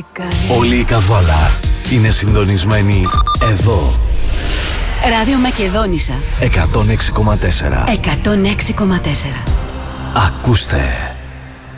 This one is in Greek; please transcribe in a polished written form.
Όλη η Καβάλα είναι συντονισμένη εδώ. Ράδιο Μακεδόνισσα 106,4. 106,4. Ακούστε.